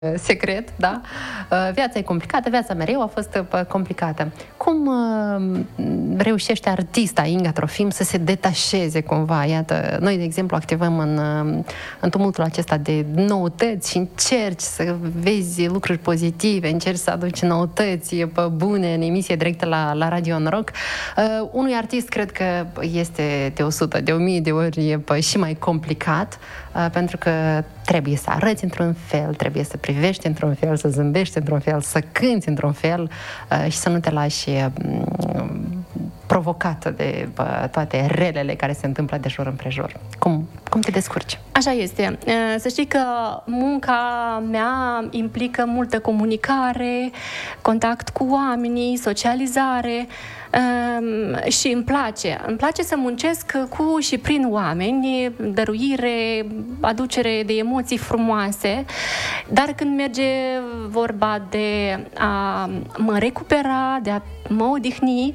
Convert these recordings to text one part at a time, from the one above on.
secret, da? Viața e complicată, viața mereu a fost complicată. Cum reușește artista Inga Trofim să se detașeze cumva? Iată, noi, de exemplu, activăm în tumultul acesta de noutăți și încerci să vezi lucruri pozitive, încerci să aduci noutăți bune în emisie directă la Radio Noroc. Unui artist cred că este de 100, de 1000 de ori și mai complicat, pentru că trebuie să arăți într-un fel, trebuie să privești într-un fel, să zâmbești într-un fel, să cânti într-un fel și să nu te lași provocată de toate relele care se întâmplă de jur împrejur. Cum te descurci? Așa este. Să știi că munca mea implică multă comunicare, contact cu oamenii, socializare și îmi place. Îmi place să muncesc cu și prin oameni, dăruire, aducere de emoții frumoase, dar când merge vorba de a mă recupera, de a mă odihni,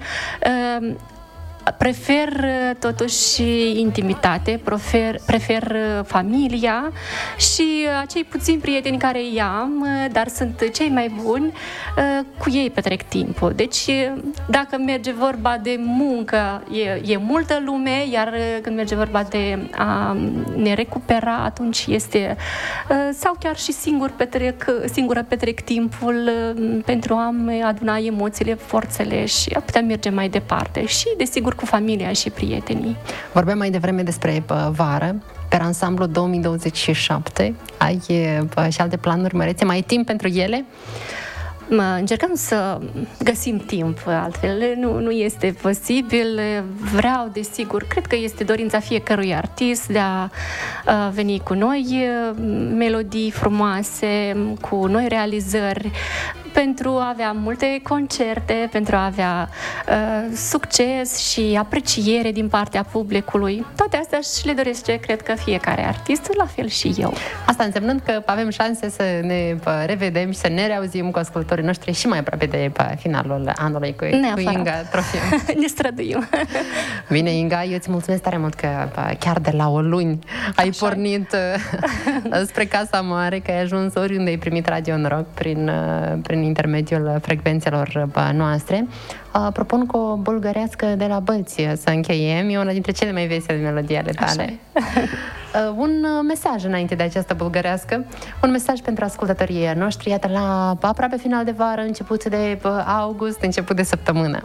prefer totuși intimitate, prefer familia și acei puțini prieteni care îi am, dar sunt cei mai buni, cu ei petrec timpul. Deci, dacă merge vorba de muncă, e multă lume, iar când merge vorba de a ne recupera, atunci este, sau chiar și singură petrec timpul pentru a-mi aduna emoțiile, forțele și a putea merge mai departe. Și, desigur, cu familia și prietenii. Vorbeam mai devreme despre vară, pe ansamblu 2027. Ai și alte planuri mărețe? Mai ai timp pentru ele? Încercăm să găsim timp, altfel nu este posibil. Vreau, desigur, cred că este dorința fiecărui artist de a veni cu noi melodii frumoase, cu noi realizări, pentru a avea multe concerte, pentru a avea succes și apreciere din partea publicului. Toate astea și le dorește, cred că, fiecare artist, la fel și eu. Asta însemnând că avem șanse să ne revedem și să ne reauzim cu ascultătorii noștri și mai aproape de finalul anului cu Inga Trofim. Ne străduim. Bine, Inga, eu îți mulțumesc tare mult că chiar de la o luni ai pornit spre Casa Mare, că ai ajuns oriunde ai primit Radio Noroc prin intermediul frecvențelor noastre. Propun cu o bulgărească de la Bălți să încheiem. E una dintre cele mai vesele melodii ale tale. Un mesaj înainte de această bulgărească, un mesaj pentru ascultătorii noștri, iată, la aproape final de vară, început de august, început de săptămână.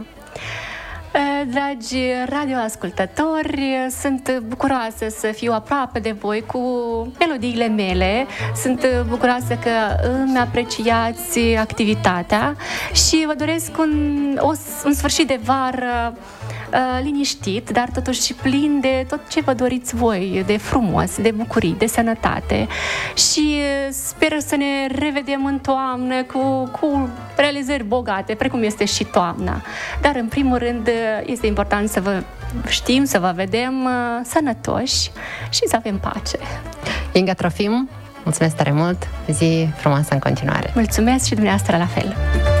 Dragi radioascultători, sunt bucuroasă să fiu aproape de voi cu melodiile mele. Sunt bucuroasă că îmi apreciați activitatea și vă doresc un sfârșit de vară liniștit, dar totuși și plin de tot ce vă doriți voi, de frumos, de bucurii, de sănătate. Și sper să ne revedem în toamnă cu realizări bogate, precum este și toamna. Dar, în primul rând, este important să vă știm, să vă vedem sănătoși și să avem pace. Inga Trofim, mulțumesc tare mult, zi frumoasă în continuare. Mulțumesc și dumneavoastră la fel.